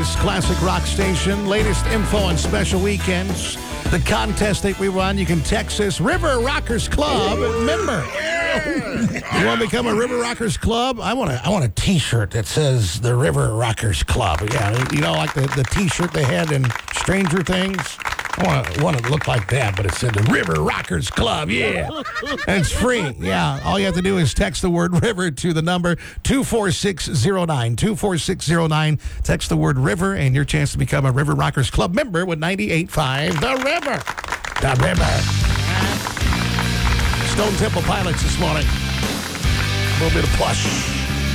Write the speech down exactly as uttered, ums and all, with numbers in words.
America's classic rock station. Latest info on special weekends. The contest that we run, you can text us, River Rockers Club member. You want to become a River Rockers Club? I want a, I want a T-shirt that says the River Rockers Club. Yeah, you know, like the, the T-shirt they had in Stranger Things? I want, want it to look like that, but it said the River Rockers Club, yeah. And it's free, yeah. All you have to do is text the word river to the number two four six zero nine. two four six zero nine. Text the word river, and your chance to become a River Rockers Club member with ninety-eight point five The River. The River. Stone Temple Pilots this morning. A little bit of plush.